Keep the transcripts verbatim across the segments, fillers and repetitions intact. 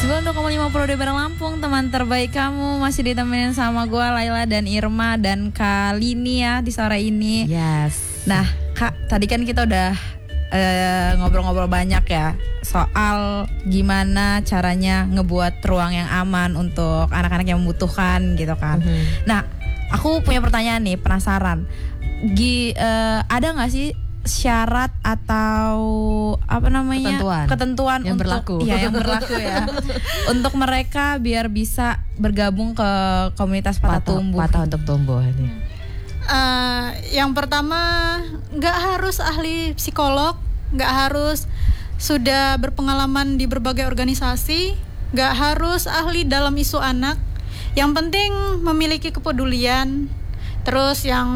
sembilan puluh koma lima Pro D Barang Lampung, teman terbaik kamu. Masih ditemenin sama gue, Laila dan Irma. Dan kali ini ya, di sore ini Yes. Nah Kak, tadi kan kita udah uh, ngobrol-ngobrol banyak ya soal gimana caranya ngebuat ruang yang aman untuk anak-anak yang membutuhkan gitu kan. Mm-hmm. Nah, aku punya pertanyaan nih, penasaran. Gi, uh, ada gak sih syarat atau apa namanya ketentuan, ketentuan yang untuk berlaku. ya yang berlaku ya untuk mereka biar bisa bergabung ke komunitas Patah, Patah Tumbuh. Patah untuk tumbuh ini. Uh, yang pertama, nggak harus ahli psikolog, nggak harus sudah berpengalaman di berbagai organisasi, nggak harus ahli dalam isu anak. Yang penting memiliki kepedulian, terus yang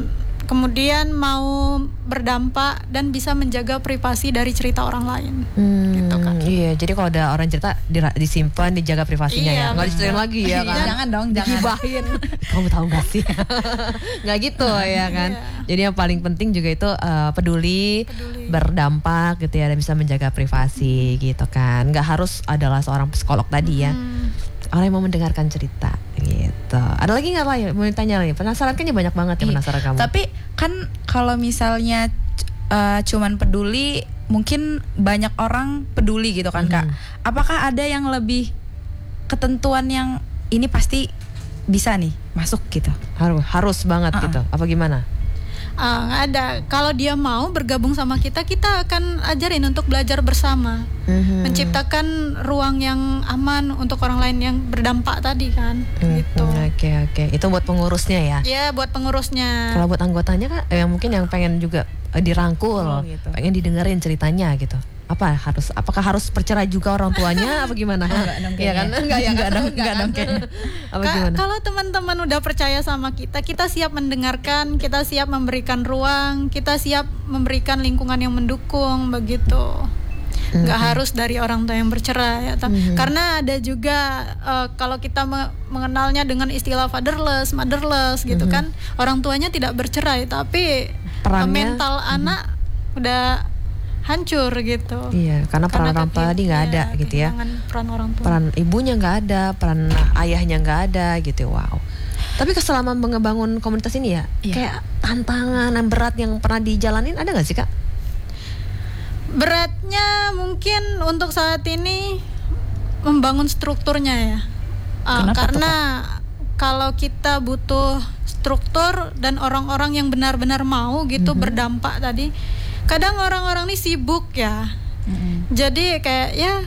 kemudian mau berdampak dan bisa menjaga privasi dari cerita orang lain. Hmm, gitu kan. Iya, jadi kalau ada orang cerita disimpan, dijaga privasinya iya, ya. Nggak diceritain lagi ya kan. Jangan dong, jangan. Digibahin. Kamu tahu gak sih? Nggak gitu ya kan. Iya. Jadi yang paling penting juga itu uh, peduli, peduli, berdampak gitu ya, dan bisa menjaga privasi gitu kan. Nggak harus adalah seorang psikolog tadi ya. Hmm. Orang yang mau mendengarkan cerita gitu. Ada lagi nggak lah? Mau ditanya lagi? Penasaran kan ya, banyak banget ya penasaran kamu. Tapi kan kalau misalnya uh, cuman peduli, mungkin banyak orang peduli gitu kan, mm-hmm. Kak. Apakah ada yang lebih ketentuan yang ini pasti bisa nih masuk gitu? Harus harus banget uh-uh. gitu. Apa gimana? Uh, nggak ada. Kalau dia mau bergabung sama kita, kita akan ajarin untuk belajar bersama, mm-hmm. menciptakan ruang yang aman untuk orang lain yang berdampak tadi kan, mm-hmm. gitu. Oke okay, oke. Okay. Itu buat pengurusnya ya? Iya, buat pengurusnya. Kalau buat anggotanya kan, yang mungkin yang pengen juga eh, dirangkul, oh, gitu. pengen didengerin ceritanya gitu. Apa harus? Apakah harus percerai juga orang tuanya? Apa gimana? Enggak dong, ya kan? Enggak ya, enggak dong, enggak dong kayaknya. Apa gimana? Kalau teman-teman udah percaya sama kita, kita siap mendengarkan, kita siap memberikan ruang, kita siap memberikan lingkungan yang mendukung, begitu. Nggak mm-hmm. harus dari orang tua yang bercerai, ya, mm-hmm. karena ada juga uh, kalau kita me- mengenalnya dengan istilah fatherless, motherless, gitu mm-hmm. kan, orang tuanya tidak bercerai, tapi uh, mental mm-hmm. anak udah hancur gitu. Iya, karena peran karena orang tua tadi nggak ada ya, gitu ya. Peran orang tua. Peran ibunya nggak ada, peran ayahnya nggak ada gitu. Wow. Tapi selama mengebangun komunitas ini ya, iya. kayak tantangan yang berat yang pernah dijalanin ada nggak sih, Kak? Beratnya mungkin untuk saat ini membangun strukturnya ya. Uh, karena kalau kita butuh struktur dan orang-orang yang benar-benar mau gitu mm-hmm. berdampak tadi. Kadang orang-orang ini sibuk ya, mm-hmm. jadi kayak ya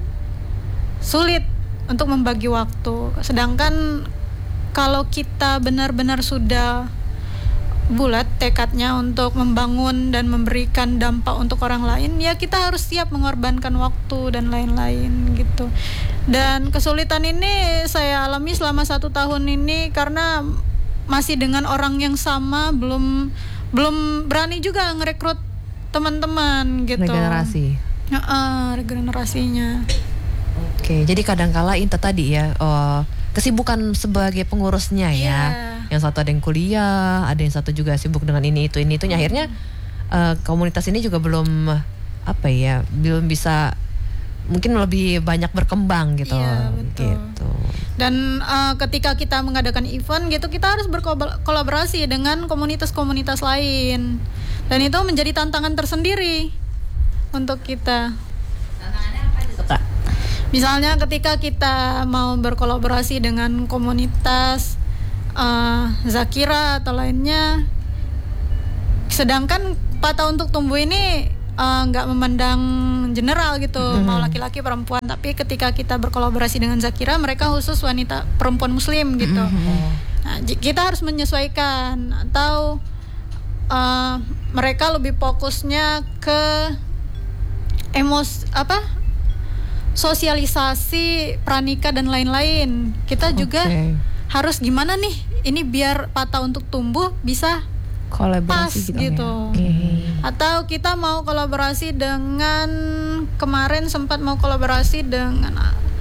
sulit untuk membagi waktu. Sedangkan kalau kita benar-benar sudah bulat tekadnya untuk membangun dan memberikan dampak untuk orang lain, ya kita harus siap mengorbankan waktu dan lain-lain gitu. Dan kesulitan ini saya alami selama satu tahun ini karena masih dengan orang yang sama, belum belum berani juga ngerekrut teman-teman gitu. Regenerasi. Ya, uh, regenerasinya. Oke, jadi kadang-kala itu tadi ya, uh, kesibukan sebagai pengurusnya ya. Yeah. Yang satu ada yang kuliah, ada yang satu juga sibuk dengan ini itu ini itu. Hmm. Akhirnya uh, komunitas ini juga belum apa ya, belum bisa mungkin lebih banyak berkembang gitu. Iya, betul. Gitu. Dan uh, ketika kita mengadakan event gitu, kita harus berkolaborasi dengan komunitas-komunitas lain. Dan itu menjadi tantangan tersendiri untuk kita. Tantangannya apa itu, Kak? Misalnya ketika kita mau berkolaborasi dengan komunitas uh, Zakira atau lainnya, sedangkan Patah untuk Tumbuh ini nggak uh, memandang general gitu, mm-hmm. mau laki-laki perempuan, tapi ketika kita berkolaborasi dengan Zakira, mereka khusus wanita perempuan muslim gitu. Mm-hmm. Nah, j- kita harus menyesuaikan, atau uh, mereka lebih fokusnya ke emos apa sosialisasi pranikah dan lain-lain. Kita juga okay. harus gimana nih ini biar Patah untuk Tumbuh bisa kolaborasi pas, gitu, gitu. Ya. Okay. Atau kita mau kolaborasi dengan, kemarin sempat mau kolaborasi dengan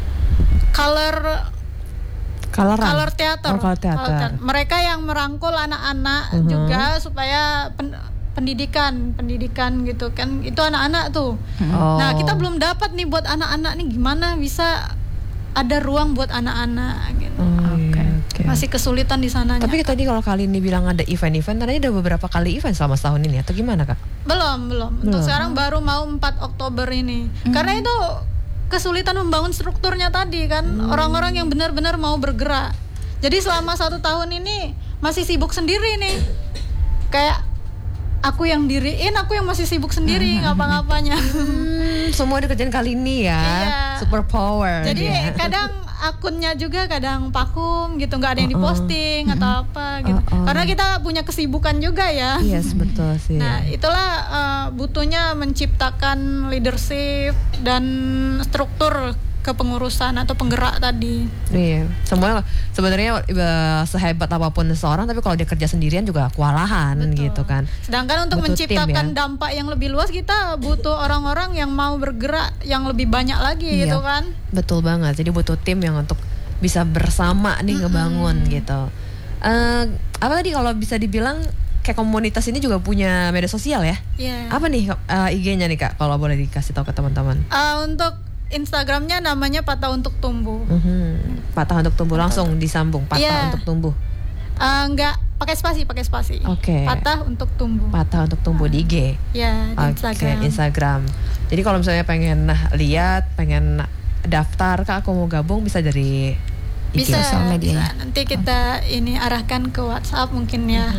color Coloran. color theater. Oh, color theater. Mereka yang merangkul anak-anak uh-huh. juga supaya pen, pendidikan, pendidikan gitu kan. Itu anak-anak tuh. Oh. Nah, kita belum dapat nih buat anak-anak nih gimana bisa ada ruang buat anak-anak gitu. Oh, Oke. iya, oke. Masih kesulitan di sananya. Tapi tadi kalau kali ini bilang ada event-event, tadi ada beberapa kali event selama setahun ini atau gimana Kak? belum, belum. Untuk Belum. sekarang baru mau empat Oktober ini. Karena itu kesulitan membangun strukturnya tadi kan, orang-orang yang benar-benar mau bergerak. Jadi selama satu tahun ini masih sibuk sendiri nih. Kayak aku yang diriin, aku yang masih sibuk sendiri ngapa-ngapanya. Hmm, semua dikerjain kali ini ya. Iya. Super power. Jadi dia. kadang akunnya juga kadang vakum gitu, nggak ada yang Oh, oh. diposting atau apa gitu. Oh, oh. Karena kita punya kesibukan juga ya. Yes, betul sih. Nah, itulah uh, butuhnya menciptakan leadership dan struktur kepengurusan atau penggerak tadi. Iya, semua sebenarnya eh, sehebat apapun seseorang, tapi kalau dia kerja sendirian juga kewalahan. Betul. Gitu kan. Sedangkan untuk Butuh menciptakan tim, ya. dampak yang lebih luas, kita butuh orang-orang yang mau bergerak yang lebih banyak lagi Iya. gitu kan. Betul banget. Jadi butuh tim yang untuk bisa bersama nih ngebangun gitu. Eh, apa tadi kalau bisa dibilang kayak komunitas ini juga punya media sosial ya? Iya. Apa nih eh, I G-nya nih Kak? Kalau boleh dikasih tahu ke teman-teman. Uh, untuk Instagramnya namanya Patah Untuk Tumbuh. Mhm. Patah untuk tumbuh, langsung disambung patah Iya. untuk tumbuh. Uh, enggak pakai spasi, pakai spasi. Oke. Patah Untuk Tumbuh. Patah untuk tumbuh di I G. Ya, di Oke, Instagram. Instagram. Jadi kalau misalnya pengen nah, lihat, pengen daftar Kak, aku mau gabung bisa dari I G. Bisa, sosial media. bisa. Nanti kita ini arahkan ke WhatsApp mungkin ya.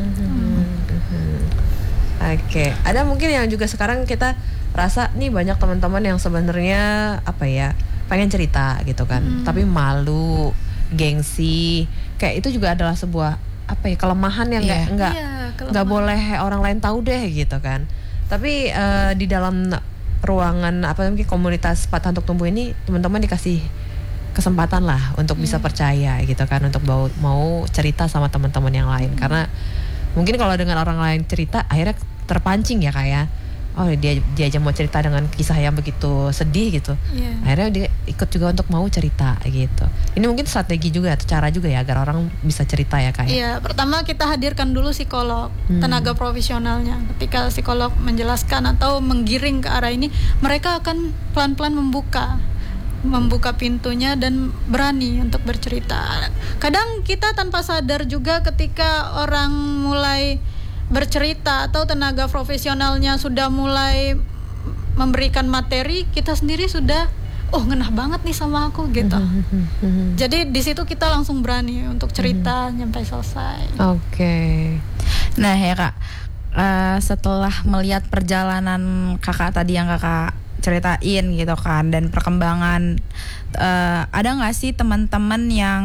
Mhm. Oke, ada mungkin yang juga sekarang kita rasa nih banyak teman-teman yang sebenarnya apa ya, pengen cerita gitu kan, Hmm. tapi malu, gengsi, kayak itu juga adalah sebuah apa ya, kelemahan yang nggak Iya. nggak Iya, kelemahan. nggak boleh orang lain tahu deh gitu kan. Tapi eh, di dalam ruangan apa namanya komunitas Patah Untuk Tumbuh ini, teman-teman dikasih kesempatan lah untuk bisa percaya gitu kan, untuk mau mau cerita sama teman-teman yang lain. Karena mungkin kalau dengan orang lain cerita akhirnya terpancing ya kayak oh dia dia aja mau cerita dengan kisah yang begitu sedih gitu, Iya. akhirnya dia ikut juga untuk mau cerita gitu. Ini mungkin strategi juga atau cara juga ya agar orang bisa cerita ya kayak. Iya, pertama kita hadirkan dulu psikolog, Hmm. tenaga profesionalnya. Ketika psikolog menjelaskan atau menggiring ke arah ini, mereka akan pelan-pelan membuka membuka pintunya dan berani untuk bercerita. Kadang kita tanpa sadar juga ketika orang mulai bercerita atau tenaga profesionalnya sudah mulai memberikan materi, kita sendiri sudah oh ngena banget nih sama aku gitu. Jadi di situ kita langsung berani untuk cerita sampai selesai. Oke. Nah ya Kak, eh, setelah melihat perjalanan kakak tadi yang kakak ceritain gitu kan, dan perkembangan, eh, ada nggak sih teman-teman yang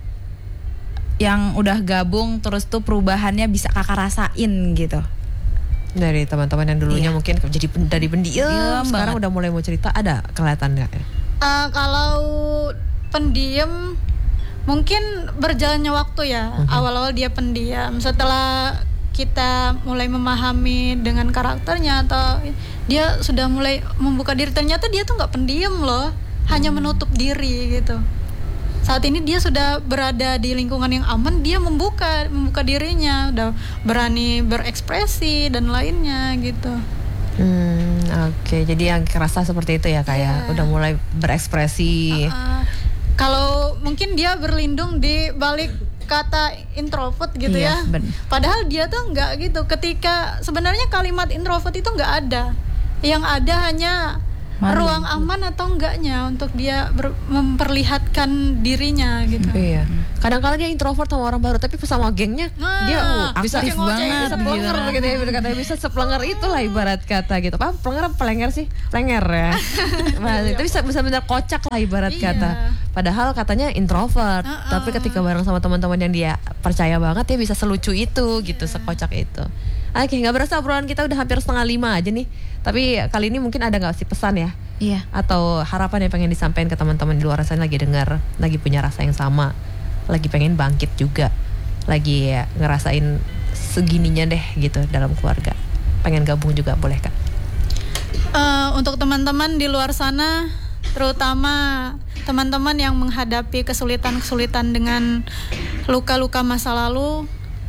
yang udah gabung terus tuh perubahannya bisa kakak rasain gitu? Dari teman-teman yang dulunya Iya. mungkin jadi pen- dari pendiam Diam sekarang banget. udah mulai mau cerita, ada kelihatan nggak? Uh, kalau pendiam mungkin berjalannya waktu ya. Mhm. Awal-awal dia pendiam, setelah kita mulai memahami dengan karakternya atau dia sudah mulai membuka diri, ternyata dia tuh nggak pendiam loh, hanya menutup diri gitu. Saat ini dia sudah berada di lingkungan yang aman, dia membuka membuka dirinya, udah berani berekspresi dan lainnya gitu. Hmm, oke. Jadi yang kerasa seperti itu ya kayak Iya. udah mulai berekspresi. Uh, kalau mungkin dia berlindung di balik kata introvert gitu Iya, ya. ben- Padahal dia tuh nggak gitu. Ketika sebenarnya kalimat introvert itu nggak ada. Yang ada hanya Malu. ruang aman atau enggaknya untuk dia ber- memperlihatkan dirinya gitu. Iya. Kadang-kadang dia introvert sama orang baru, tapi sama gengnya Nah, dia uh, bisa aktif banget bisa plenger gitu. gitu ya, katanya bisa seplenger itulah ibarat kata gitu. Apa plenger apa plenger sih? Plenger ya. Nah, itu bisa bisa benar kocak lah ibarat Iya. kata. Padahal katanya introvert, Uh-uh. tapi ketika bareng sama teman-teman yang dia percaya banget, dia bisa selucu itu gitu, sekocak itu. Oke, nggak berasa obrolan kita udah hampir setengah lima aja nih. Tapi kali ini mungkin ada nggak sih pesan ya? Iya. Atau harapan yang pengen disampaikan ke teman-teman di luar sana lagi dengar, lagi punya rasa yang sama, lagi pengen bangkit juga, lagi ya, ngerasain segininya deh gitu dalam keluarga, pengen gabung juga boleh Kak? Uh, untuk teman-teman di luar sana, terutama teman-teman yang menghadapi kesulitan-kesulitan dengan luka-luka masa lalu,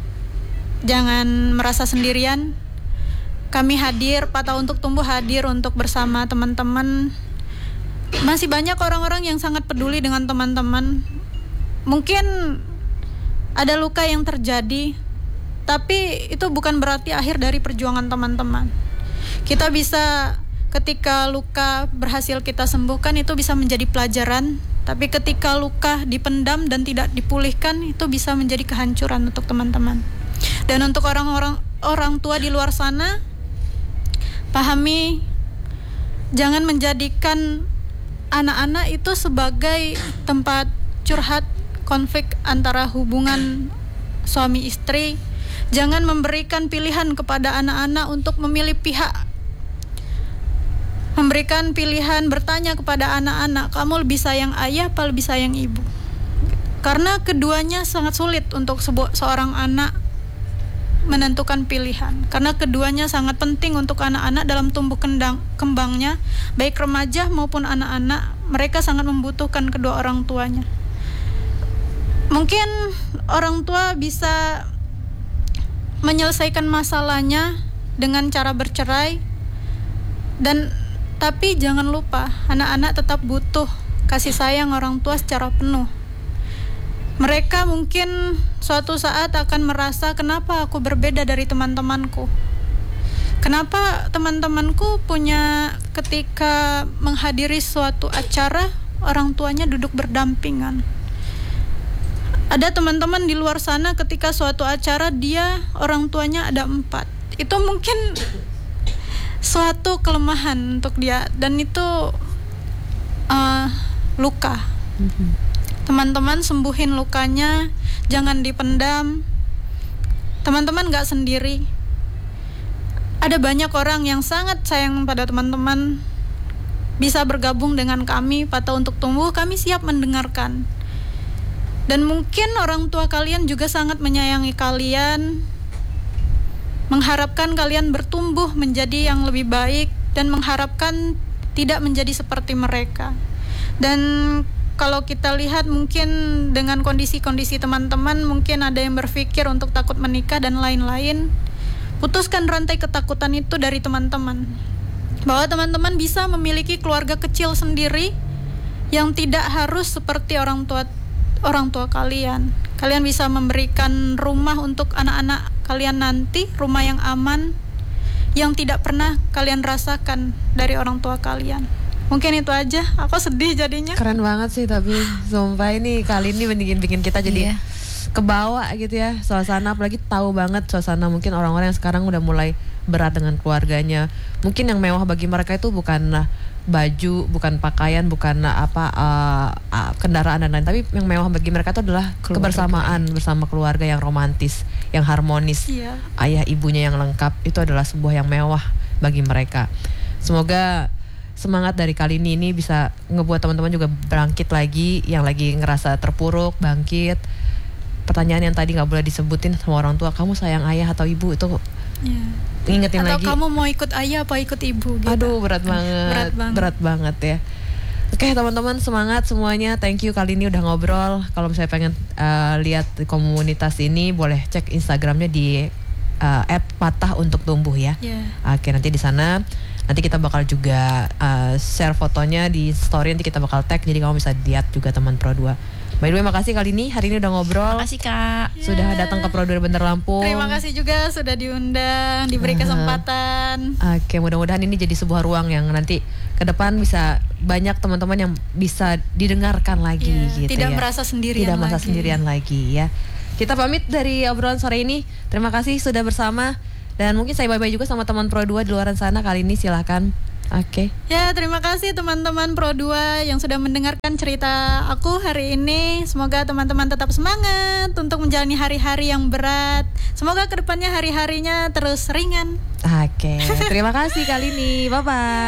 jangan merasa sendirian. Kami hadir, Patah Untuk Tumbuh hadir untuk bersama teman-teman masih banyak orang-orang yang sangat peduli dengan teman-teman. Mungkin ada luka yang terjadi, tapi itu bukan berarti akhir dari perjuangan teman-teman. Kita bisa, ketika luka berhasil kita sembuhkan, itu bisa menjadi pelajaran. Tapi ketika luka dipendam dan tidak dipulihkan, itu bisa menjadi kehancuran untuk teman-teman. Dan untuk orang-orang orang tua di luar sana, pahami, jangan menjadikan anak-anak itu sebagai tempat curhat konflik antara hubungan suami istri. Jangan memberikan pilihan kepada anak-anak untuk memilih pihak. Memberikan pilihan, bertanya kepada anak-anak, kamu lebih sayang ayah apa lebih sayang ibu? Karena keduanya sangat sulit untuk sebu- seorang anak menentukan pilihan. Karena keduanya sangat penting untuk anak-anak dalam tumbuh kendang, kembangnya, baik remaja maupun anak-anak. Mereka sangat membutuhkan kedua orang tuanya. Mungkin orang tua bisa menyelesaikan masalahnya dengan cara bercerai, dan tapi jangan lupa anak-anak tetap butuh kasih sayang orang tua secara penuh. Mereka mungkin suatu saat akan merasa, kenapa aku berbeda dari teman-temanku? Kenapa teman-temanku punya, ketika menghadiri suatu acara, orang tuanya duduk berdampingan? Ada teman-teman di luar sana ketika suatu acara dia orang tuanya ada empat. Itu mungkin suatu kelemahan untuk dia, dan itu uh, luka. Mm-hmm. Teman-teman sembuhin lukanya, jangan dipendam. Teman-teman gak sendiri. Ada banyak orang yang sangat sayang pada teman-teman. Bisa bergabung dengan kami, Patah Untuk Tumbuh. Kami siap mendengarkan. Dan mungkin orang tua kalian juga sangat menyayangi kalian, mengharapkan kalian bertumbuh menjadi yang lebih baik, dan mengharapkan tidak menjadi seperti mereka. Dan kalau kita lihat mungkin dengan kondisi-kondisi teman-teman, mungkin ada yang berpikir untuk takut menikah dan lain-lain. Putuskan rantai ketakutan itu dari teman-teman, bahwa teman-teman bisa memiliki keluarga kecil sendiri yang tidak harus seperti orang tua orang tua kalian. Kalian bisa memberikan rumah untuk anak-anak kalian nanti, rumah yang aman, yang tidak pernah kalian rasakan dari orang tua kalian. Mungkin itu aja. Aku sedih jadinya. Keren banget sih, tapi sumpah ini kali ini bikin-bikin kita jadi yeah. kebawa gitu ya suasana, apalagi tahu banget suasana mungkin orang-orang yang sekarang udah mulai berat dengan keluarganya. Mungkin yang mewah bagi mereka itu bukanlah baju, bukan pakaian, bukan apa uh, uh, kendaraan dan lain, tapi yang mewah bagi mereka itu adalah keluarga. Kebersamaan bersama keluarga yang romantis, yang harmonis. Yeah. Ayah ibunya yang lengkap, itu adalah sebuah yang mewah bagi mereka. Semoga semangat dari kali ini ini bisa ngebuat teman-teman juga bangkit lagi, yang lagi ngerasa terpuruk, bangkit. Pertanyaan yang tadi nggak boleh disebutin sama orang tua, kamu sayang ayah atau ibu, itu yeah. ingetin atau lagi. Atau kamu mau ikut ayah apa ikut ibu gitu. Aduh berat banget, berat banget, berat banget ya. Oke teman-teman, semangat semuanya. Thank you, kali ini udah ngobrol. Kalau misalnya pengen uh, lihat komunitas ini, boleh cek Instagramnya di uh, et patah untuk tumbuh ya. Yeah. Oke, nanti di sana nanti kita bakal juga uh, share fotonya di story, nanti kita bakal tag, jadi kamu bisa lihat juga teman Pro dua. By the way, makasih kali ini, hari ini udah ngobrol. Makasih Kak. Yeah. Sudah datang ke Pro dua Bandar Lampung. Terima kasih juga sudah diundang, diberi uh, kesempatan. Oke, mudah-mudahan ini jadi sebuah ruang yang nanti ke depan bisa banyak teman-teman yang bisa didengarkan lagi yeah. gitu. Tidak ya. merasa sendirian Tidak lagi. merasa sendirian lagi ya. Kita pamit dari obrolan sore ini. Terima kasih sudah bersama. Dan mungkin saya bye-bye juga sama teman Pro dua di luar sana kali ini, silakan. Oke. Okay. Ya, terima kasih teman-teman Pro dua yang sudah mendengarkan cerita aku hari ini. Semoga teman-teman tetap semangat untuk menjalani hari-hari yang berat. Semoga kedepannya hari-harinya terus ringan. Oke. Okay. Terima kasih kali ini. Bye-bye.